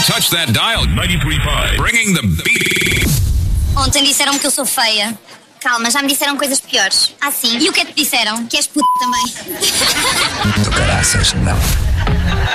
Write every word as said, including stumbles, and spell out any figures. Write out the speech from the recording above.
touch that dial. ninety point five. Bringing the beat. Ontem disseram-me que eu sou feia. Calma, já me disseram coisas piores. Ah, sim? E o que é que te disseram? Que és puta também. Tu caraças, não.